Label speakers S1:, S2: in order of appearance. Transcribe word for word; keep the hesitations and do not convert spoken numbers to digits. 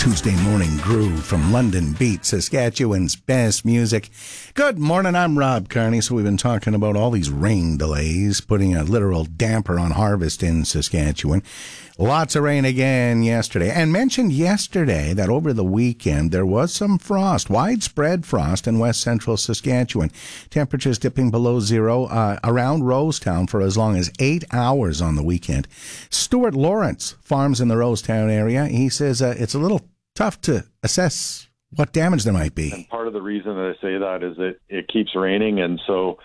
S1: Tuesday morning groove from London Beat, Saskatchewan's best music. Good morning, I'm Rob Carney. So we've been talking about all these rain delays, putting a literal damper on harvest in Saskatchewan. Lots of rain again yesterday. And mentioned yesterday that over the weekend there was some frost, widespread frost in west central Saskatchewan. Temperatures dipping below zero uh, around Rosetown for as long as eight hours on the weekend. Stuart Lawrence farms in the Rosetown area. He says uh, it's a little tough to assess what damage there might be.
S2: And part of the reason that I say that is that it keeps raining, and so